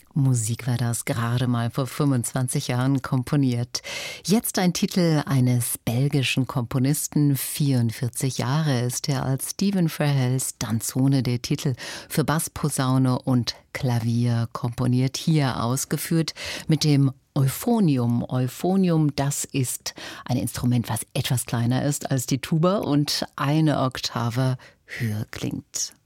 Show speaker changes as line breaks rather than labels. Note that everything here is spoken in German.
Musik war das, gerade mal vor 25 Jahren komponiert. Jetzt ein Titel eines belgischen Komponisten. 44 Jahre ist er als Stephen Frehels Danzone, der Titel für Bass, Posaune und Klavier komponiert. Hier ausgeführt mit dem Euphonium. Euphonium, das ist ein Instrument, was etwas kleiner ist als die Tuba und eine Oktave höher klingt.